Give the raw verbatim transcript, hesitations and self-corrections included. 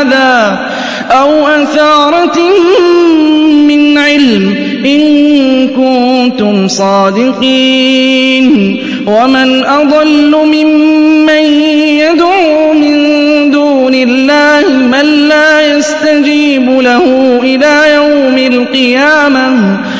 هَٰذَا أَوْ أَثَارَةٍ مِّنْ عِلْمٍ إِن كُنتُمْ صَادِقِينَ وَمَنْ أَضَلُّ مِمَّن يَدْعُو مِن دُونِ اللَّهِ مَن لَّا يَسْتَجِيبُ لَهُ إِلَىٰ يَوْمِ الْقِيَامَةِ